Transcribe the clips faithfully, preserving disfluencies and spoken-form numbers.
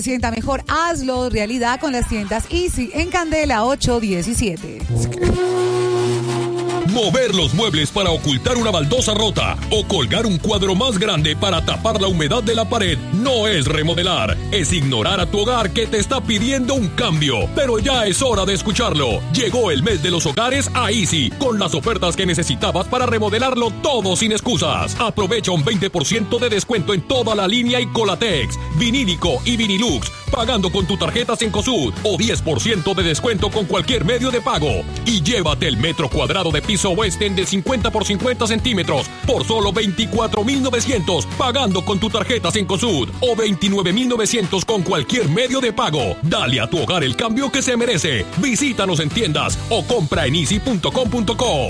Sienta mejor, hazlo realidad con las tiendas Easy en Candela ocho diecisiete. Mover los muebles para ocultar una baldosa rota o colgar un cuadro más grande para tapar la humedad de la pared no es remodelar, es ignorar a tu hogar que te está pidiendo un cambio. Pero ya es hora de escucharlo. Llegó el mes de los hogares a Easy con las ofertas que necesitabas para remodelarlo todo sin excusas. Aprovecha un veinte por ciento de descuento en toda la línea Icolatex, Vinílico y Vinilux, pagando con tu tarjeta Cencosud, o diez por ciento de descuento con cualquier medio de pago. Y llévate el metro cuadrado de piso Western de cincuenta por cincuenta centímetros por solo veinticuatro mil novecientos, pagando con tu tarjeta Cencosud, o veintinueve mil novecientos con cualquier medio de pago. Dale a tu hogar el cambio que se merece. Visítanos en tiendas o compra en easy punto com punto co.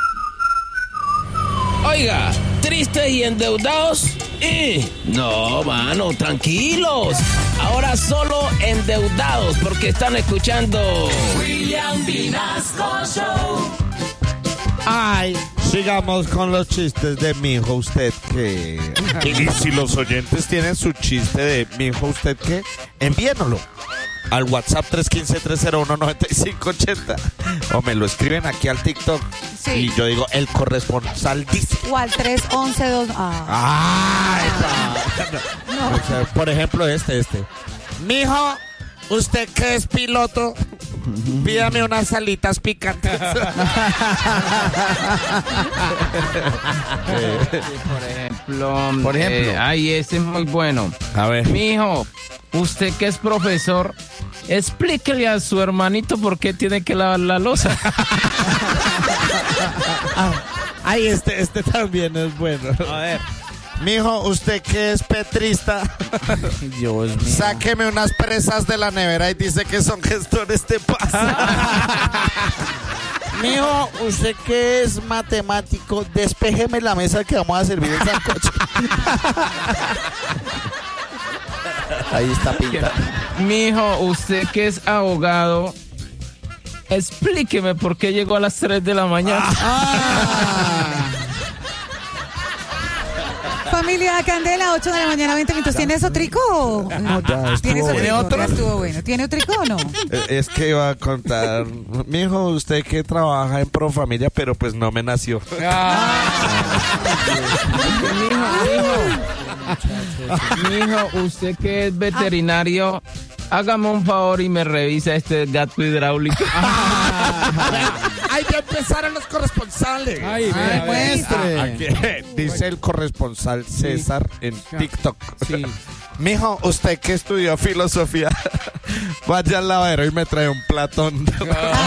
Oiga, ¿tristes y endeudados? Eh, no, mano, tranquilos. Ahora solo endeudados porque están escuchando William Vinasco Show. Ay, sigamos con los chistes de mijo, ¿usted qué? Y si los oyentes tienen su chiste de mijo, ¿usted qué? Envíenlo al WhatsApp tres uno cinco, tres cero uno, nueve cinco ocho cero o me lo escriben aquí al TikTok. Sí. Y yo digo, el corresponsal dice. O al tres once dos. Ah. Ay, no. No. O sea, por ejemplo, este, este. Mijo, ¿usted que es piloto? Pídame unas alitas picantes. Sí, por ejemplo, Por ejemplo. Eh, ay, ese es muy bueno. A ver. Mijo, usted que es profesor, explíquele a su hermanito por qué tiene que lavar la loza. Ay, este, este también es bueno. A ver. Mijo, ¿usted que es petrista? Dios mío. Sáqueme unas presas de la nevera y dice que son gestores de paz. Mijo, usted que es matemático, despéjeme la mesa que vamos a servir el sancocho. Ahí está pinta. Mijo, usted que es abogado, explíqueme por qué llegó a las tres de la mañana. Ah. Familia Candela, ocho de la mañana, veinte minutos. ¿Tienes otrico? No, ya ¿Tienes estuvo otrico? bueno. Ya estuvo bueno. ¿Tiene otrico o no? Es que iba a contar, mijo, usted que trabaja en Profamilia, pero pues no me nació. Mijo, mijo, usted que es veterinario, hágame un favor y me revisa este gato hidráulico. ¡Ay, ya empezaron los corresponsales! Ay, Ay, muestre. Ah, aquí dice el corresponsal César en TikTok. Sí. Mijo, usted que estudió filosofía, vaya al lavadero y me trae un platón. Un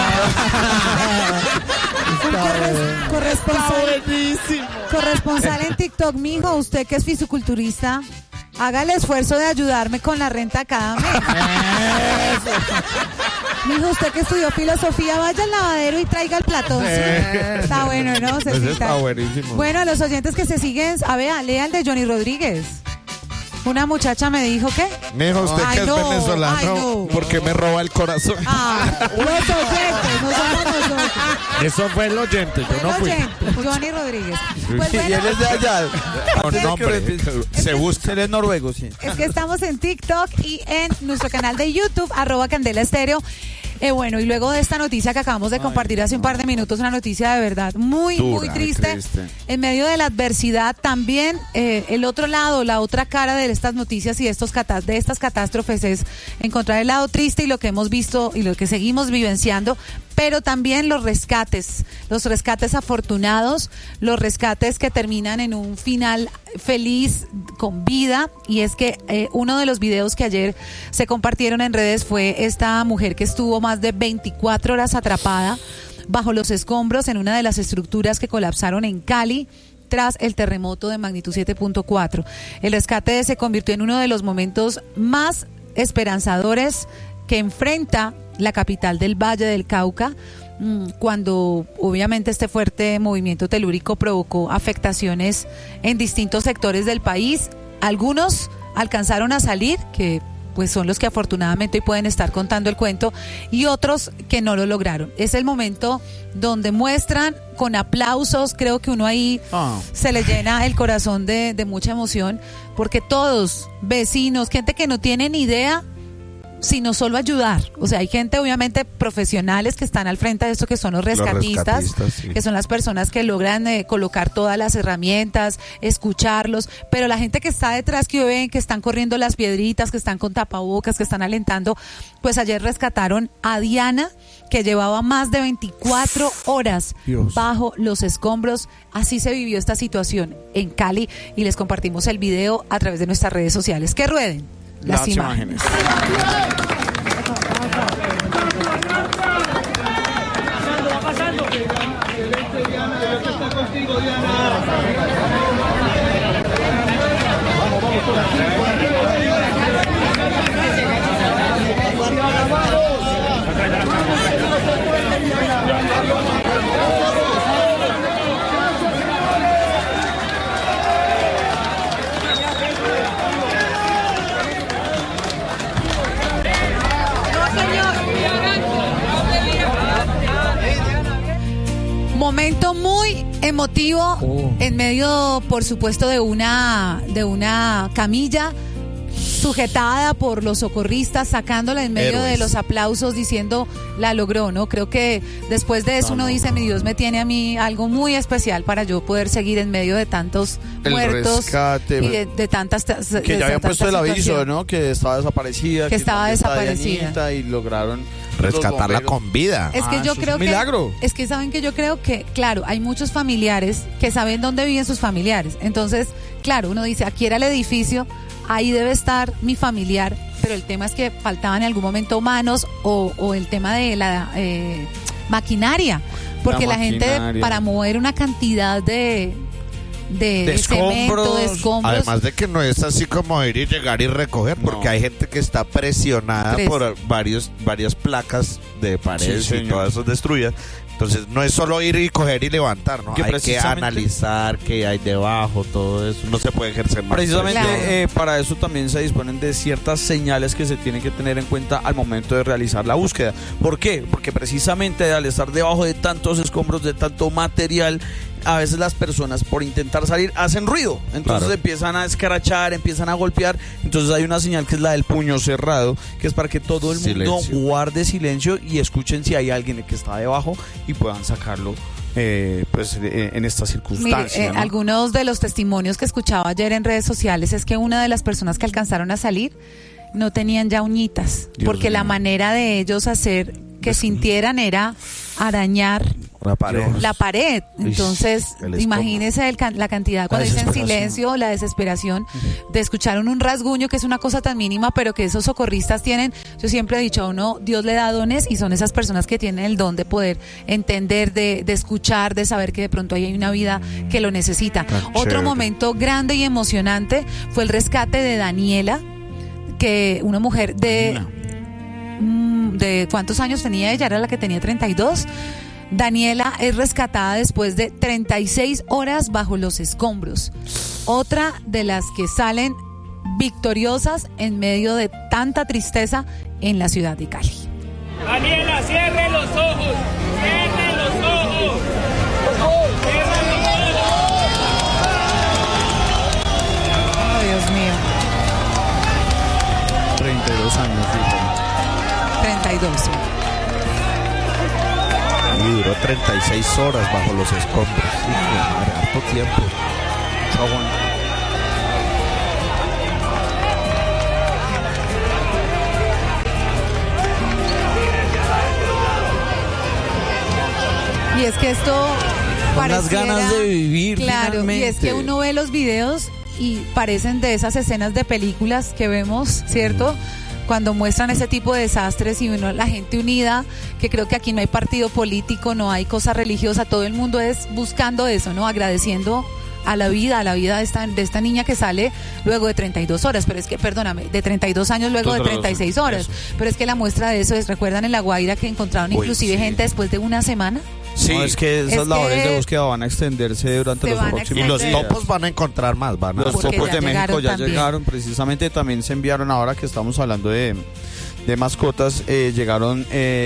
corres- corresponsal, corresponsal en TikTok, mijo, usted que es fisiculturista, haga el esfuerzo de ayudarme con la renta cada mes. Mijo, usted que estudió filosofía, vaya al lavadero y traiga el platón. ¿Sí? Está bueno, ¿no? Se Ese cita. está buenísimo. Bueno, a los oyentes que se siguen, a ver, lea el de Johnny Rodríguez. Una muchacha me dijo, ¿qué? Mijo, usted Ay, que es no, venezolano, ay, no. ¿por qué me roba el corazón? Ah, los oyentes, no somos nosotros. Eso fue el oyente, yo no El fui. oyente, Johnny Rodríguez. Pues Y bueno, él es de allá. No, no, hombre, se busca. Él es noruego, sí. es que estamos en TikTok y en nuestro canal de YouTube, arroba Candela Estéreo. Eh, bueno, y luego de esta noticia que acabamos de compartir hace un par de minutos, una noticia de verdad muy, Dura, muy triste. triste. En medio de la adversidad, también eh, el otro lado, la otra cara de estas noticias y de, estos catá- de estas catástrofes es encontrar el lado triste y lo que hemos visto y lo que seguimos vivenciando, pero también los rescates, los rescates afortunados, los rescates que terminan en un final feliz, con vida, y es que eh, uno de los videos que ayer se compartieron en redes fue esta mujer que estuvo más de veinticuatro horas atrapada bajo los escombros en una de las estructuras que colapsaron en Cali tras el terremoto de magnitud siete punto cuatro. El rescate se convirtió en uno de los momentos más esperanzadores que enfrenta la capital del Valle del Cauca, cuando obviamente este fuerte movimiento telúrico provocó afectaciones en distintos sectores del país. Algunos alcanzaron a salir, que pues son los que afortunadamente hoy pueden estar contando el cuento, y otros que no lo lograron. Es el momento donde muestran con aplausos, creo que uno ahí Ah. se le llena el corazón de, de mucha emoción, porque todos, vecinos, gente que no tiene ni idea sino solo ayudar. O sea, hay gente obviamente profesionales que están al frente de esto, que son los rescatistas, Los rescatistas, sí. que son las personas que logran eh, colocar todas las herramientas, escucharlos, pero la gente que está detrás, que ven que están corriendo las piedritas, que están con tapabocas, que están alentando, pues ayer rescataron a Diana, que llevaba más de veinticuatro horas Dios. bajo los escombros. Así se vivió esta situación en Cali y les compartimos el video a través de nuestras redes sociales. Que rueden las, Las imágenes. imágenes. Momento muy emotivo Oh. en medio, por supuesto, de una de una camilla sujetada por los socorristas, sacándola en medio Héroes. de los aplausos, diciendo la logró, ¿no? Creo que después de eso No, uno no, dice, no. mi Dios me tiene a mí algo muy especial para yo poder seguir en medio de tantos El muertos rescate. y de, de tantas de Que ya habían tanta puesto el aviso, situación. ¿no? Que estaba desaparecida. Que estaba también está desaparecida. Dianita, y lograron Rescatarla los bomberos. con vida. Es que Ah, yo eso es creo un que milagro. es que saben que yo creo que, claro, hay muchos familiares que saben dónde viven sus familiares. Entonces, claro, uno dice, aquí era el edificio, ahí debe estar mi familiar, pero el tema es que faltaban en algún momento manos o, o el tema de la eh, maquinaria, porque la, La gente maquinaria. para mover una cantidad de de, De de cemento, de escombros. escombros. Además de que no es así como ir y llegar y recoger, porque No. hay gente que está presionada Pres- por varios, varias placas de paredes Sí, y señor. todas esas destruidas. Entonces no es solo ir y coger y levantar, ¿no? Que Hay que precisamente- analizar qué hay debajo, todo eso. No se puede ejercer más Precisamente Claro. eh, para eso también se disponen de ciertas señales que se tienen que tener en cuenta al momento de realizar la búsqueda. ¿Por qué? Porque precisamente al estar debajo de tantos escombros, de tanto material, a veces las personas por intentar salir hacen ruido. Entonces Claro. empiezan a escarachar, empiezan a golpear. Entonces hay una señal que es la del puño cerrado, que es para que todo el mundo Silencio. guarde silencio y escuchen si hay alguien que está debajo y puedan sacarlo eh, pues eh, en esta Mire, circunstancia. eh, ¿no? algunos de los testimonios que escuchaba ayer en redes sociales es que una de las personas que alcanzaron a salir no tenían ya uñitas, Dios porque la mío. manera de ellos hacer que sintieran era arañar La pared. la pared. Uy, Entonces, el escombro. imagínese el can- la cantidad, cuando dicen desesperación. silencio, la desesperación de escuchar un, un rasguño, que es una cosa tan mínima, pero que esos socorristas tienen. Yo siempre he dicho a uno, Dios le da dones y son esas personas que tienen el don de poder entender, de, de escuchar, de saber que de pronto ahí hay una vida que lo necesita. Otro chévere. momento grande y emocionante fue el rescate de Daniela, que una mujer de... Mm, ¿de cuántos años tenía ella? Era la que tenía treinta y dos. Daniela es rescatada después de treinta y seis horas bajo los escombros. Otra de las que salen victoriosas en medio de tanta tristeza en la ciudad de Cali. Daniela, cierre los ojos. Cierre los ojos. Cierre los ojos. Oh, Dios mío. treinta y dos años, dijo. treinta y dos. Y duró treinta y seis horas bajo los escombros. Sí, madre, harto tiempo. Y es que esto Con las pareciera- ganas de vivir, Claro, y es que finalmente. uno ve los videos y parecen de esas escenas de películas que vemos, ¿cierto? Cuando muestran ese tipo de desastres y uno, la gente unida, que creo que aquí no hay partido político, no hay cosa religiosa, todo el mundo es buscando eso, ¿no? Agradeciendo a la vida, a la vida de esta, de esta niña que sale luego de treinta y dos horas, pero es que, perdóname, de treinta y dos años luego de treinta y seis horas, pero es que la muestra de eso es, ¿recuerdan en La Guaira que encontraron Uy, inclusive sí. gente después de una semana? Sí, No, es que esas Es labores que de búsqueda van a extenderse durante se los van a próximos y los extender. días. topos van a encontrar más. Van a Los Porque topos ya de México llegaron ya también. llegaron, precisamente también se enviaron ahora que estamos hablando de, de mascotas, eh, llegaron,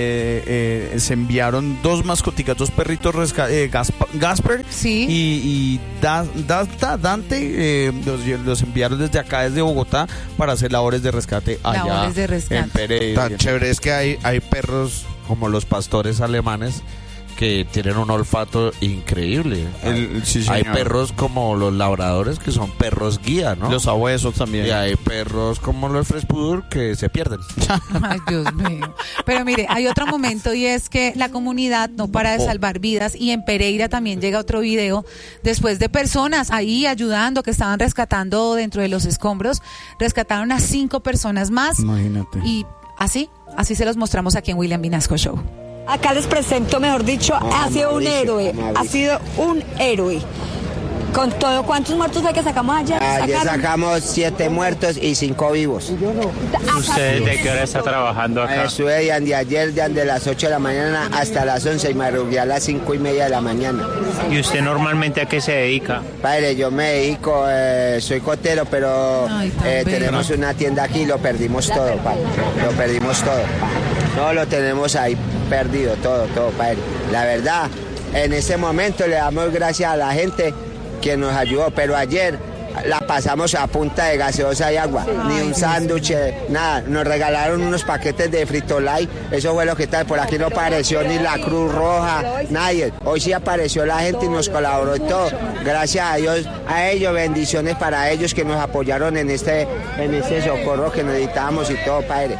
eh, eh, se enviaron dos mascoticas, dos perritos, resca- eh, Gasp- Gasper Sí. y, y da, da, da- Dante, eh, los, los enviaron desde acá, desde Bogotá, para hacer labores de rescate allá Labores de rescate. en Pereira. Tan chévere es que hay, hay perros como los pastores alemanes que tienen un olfato increíble. El- sí, hay señor. perros como los labradores que son perros guía, ¿no? Los sabuesos también. Y hay perros como los Frespudur que se pierden. Ay, Dios mío. Pero mire, hay otro momento y es que la comunidad no para de salvar vidas y en Pereira también llega otro video después de personas ahí ayudando que estaban rescatando dentro de los escombros, rescataron a cinco personas más Imagínate. y así, así se los mostramos aquí en William Vinasco Show. Acá les presento, mejor dicho, ha sido un héroe, ha sido un héroe. Con todo, ¿cuántos muertos fue que sacamos ayer? Ayer ¿Sacaron? sacamos siete muertos y cinco vivos. ¿Usted de qué hora está trabajando acá? Estuve de ayer, de las ocho de la mañana hasta las once y me arrugué a las cinco y media de la mañana. ¿Y usted normalmente a qué se dedica? Padre, yo me dedico, eh, soy cotero, pero Ay, tan eh, bello. tenemos una tienda aquí y lo perdimos todo, padre. Lo perdimos todo. No lo tenemos ahí perdido, todo, todo, padre. La verdad, en ese momento le damos gracias a la gente que nos ayudó, pero ayer la pasamos a punta de gaseosa y agua, ni un sándwich, nada, nos regalaron unos paquetes de Frito-Lay, eso fue lo que tal, por aquí no apareció ni la Cruz Roja, nadie, hoy sí apareció la gente y nos colaboró y todo, gracias a Dios, a ellos, bendiciones para ellos que nos apoyaron en este, en este socorro que necesitábamos y todo, padre.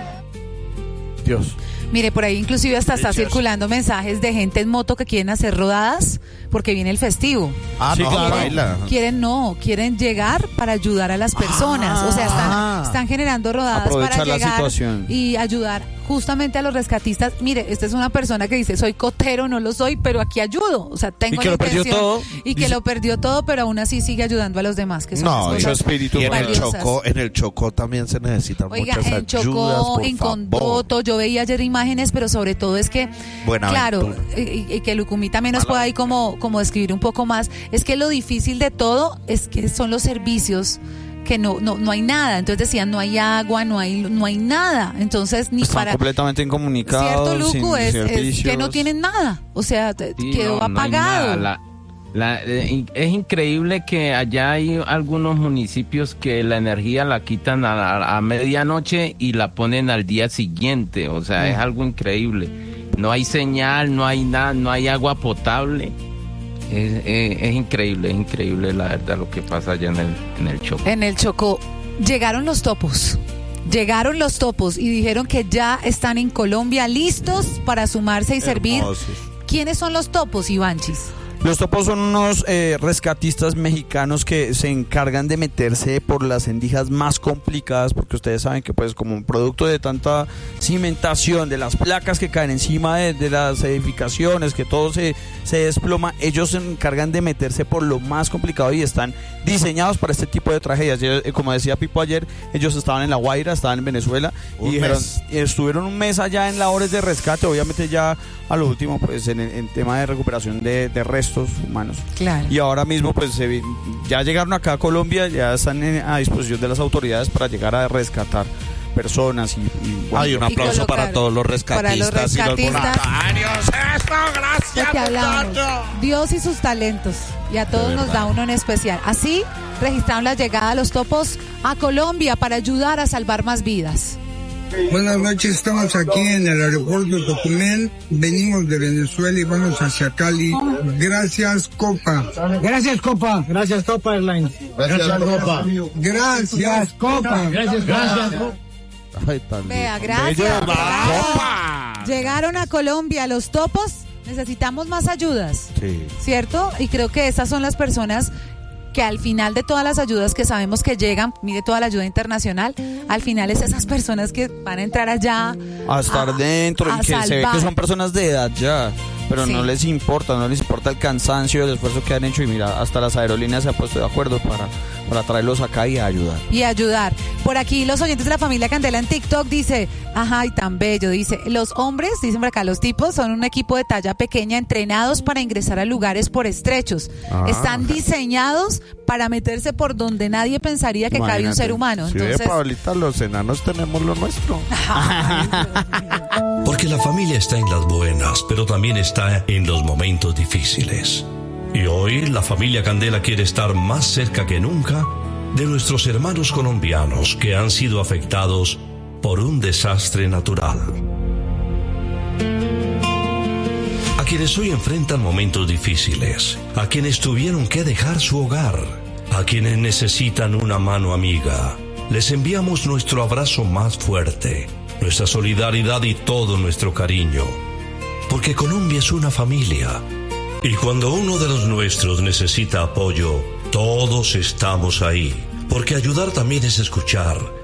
Dios. Mire, por ahí inclusive hasta está circulando mensajes de gente en moto que quieren hacer rodadas porque viene el festivo. Ah, Sí, no, claro. baila. Quieren no, quieren llegar para ayudar a las personas. O sea, están, están generando rodadas Aprovechar para la llegar situación. y ayudar justamente a los rescatistas. Mire, esta es una persona que dice, soy cotero, no lo soy, pero aquí ayudo. O sea, tengo Y que la lo perdió intención todo. y que Dice- lo perdió todo, pero aún así sigue ayudando a los demás. Que son No, las y, cosas espíritu y en el valiosas. Chocó, en el Chocó también se necesitan Oiga, muchas en ayudas, Chocó, por en favor. Condoto, yo veía ayer imágenes, pero sobre todo es que, Buenaventura. claro, y, y que Lucumí también nos pueda ahí como, como describir un poco más, es que lo difícil de todo es que son los servicios, que no, no, no hay nada. Entonces decían, no hay agua, no hay, no hay nada. Entonces, ni Están para... completamente incomunicados. Cierto, Lucu, sin es, es que servicios. no tienen nada. O sea, te- Sí, quedó no, no hay apagado. nada. La- la- eh, in- es increíble que allá hay algunos municipios que la energía la quitan a, la- a medianoche y la ponen al día siguiente. O sea, es algo increíble. No hay señal, no hay nada, no hay agua potable. Es, es- es increíble, es increíble la verdad lo que pasa allá en el, en el Chocó. En el Chocó llegaron los topos. Llegaron los topos y dijeron que ya están en Colombia listos para sumarse y servir. Hermosos. ¿Quiénes son los topos, Ivanchis? Los topos son unos eh, rescatistas mexicanos que se encargan de meterse por las endijas más complicadas, porque ustedes saben que pues como un producto de tanta cimentación, de las placas que caen encima de, de las edificaciones, que todo se, se desploma, ellos se encargan de meterse por lo más complicado y están diseñados para este tipo de tragedias. Y, eh, como decía Pipo ayer, ellos estaban en La Guaira, estaban en Venezuela Un y dijeron, mes. y estuvieron un mes allá en labores de rescate, obviamente ya a lo último pues en, en tema de recuperación de, de restos humanos. Claro. Y ahora mismo pues se vi- ya llegaron acá a Colombia, ya están en- a disposición de las autoridades para llegar a rescatar personas y, y, bueno, Hay un Y aplauso colocar- para todos los para los rescatistas, y los rescatistas. voluntarios. ¡Esto, Lo gracias, que hablábamos, muchachos! Dios y sus talentos, y a todos nos da uno en especial. Así registraron la llegada de los topos a Colombia para ayudar a salvar más vidas. Buenas noches, estamos aquí en el aeropuerto de Tocumen, venimos de Venezuela y vamos hacia Cali. Gracias, Copa. Gracias, Copa. Gracias, Copa Airlines. Gracias, Copa. Gracias, Copa. Gracias, gracias. Ay, tan Vea, lindo. gracias. Bello, Llegaron, ¡Copa! llegaron a Colombia los topos, necesitamos más ayudas, Sí. ¿cierto? Y creo que esas son las personas que al final de todas las ayudas que sabemos que llegan, mire toda la ayuda internacional, al final es esas personas que van a entrar allá a estar dentro a y que se ve salvar. que son personas de edad ya, pero Sí. no les importa, no les importa el cansancio, el esfuerzo que han hecho y mira, hasta las aerolíneas se han puesto de acuerdo para, para traerlos acá y ayudar. Y ayudar. Por aquí los oyentes de la familia Candela en TikTok dice, ajá, y tan bello, dice, los hombres, dicen por acá, los tipos son un equipo de talla pequeña entrenados para ingresar a lugares por estrechos. Ah. Están diseñados para meterse por donde nadie pensaría que cabe un ser humano. Si Entonces, ve, Pablita, los enanos tenemos lo nuestro. Porque la familia está en las buenas, pero también está en los momentos difíciles. Y hoy la familia Candela quiere estar más cerca que nunca de nuestros hermanos colombianos que han sido afectados por un desastre natural. A quienes hoy enfrentan momentos difíciles, a quienes tuvieron que dejar su hogar, a quienes necesitan una mano amiga, les enviamos nuestro abrazo más fuerte, nuestra solidaridad y todo nuestro cariño. Porque Colombia es una familia. Y cuando uno de los nuestros necesita apoyo, todos estamos ahí. Porque ayudar también es escuchar.